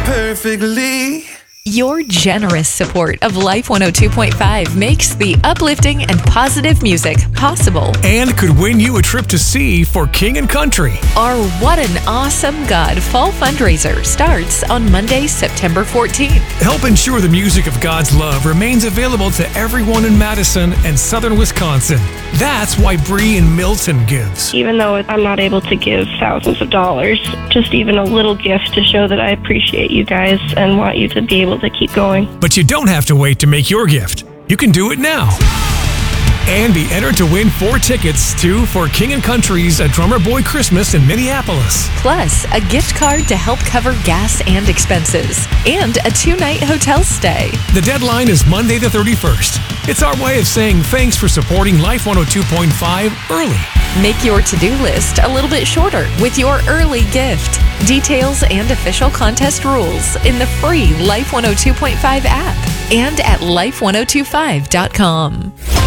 perfectly. Your generous support of Life 102.5 makes the uplifting and positive music possible. And could win you a trip to sea for King and Country. Our What an Awesome God fall fundraiser starts on Monday, September 14th. Help ensure the music of God's love remains available to everyone in Madison and southern Wisconsin. That's why Bree in Milton gives. Even though I'm not able to give thousands of dollars, just even a little gift to show that I appreciate you guys and want you to be able to keep going. But you don't have to wait to make your gift. You can do it now. And be entered to win 4 tickets to For King and Country's A Drummer Boy Christmas in Minneapolis. Plus, a gift card to help cover gas and expenses. And a 2-night hotel stay. The deadline is Monday the 31st. It's our way of saying thanks for supporting Life 102.5 early. Make your to-do list a little bit shorter with your early gift. Details and official contest rules in the free Life 102.5 app and at life1025.com.